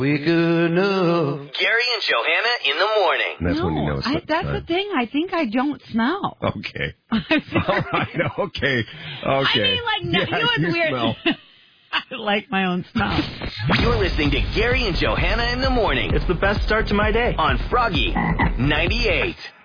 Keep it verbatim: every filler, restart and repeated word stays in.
Quick enough. Gary and Johanna in the morning. And that's no, when you know it's I, that's time. the thing. I think I don't smell. Okay. All right. Okay. Okay. I mean, like, no, yeah, you know what's you weird? Smell. I like my own smell. You're listening to Gary and Johanna in the morning. It's the best start to my day. On Froggy ninety-eight.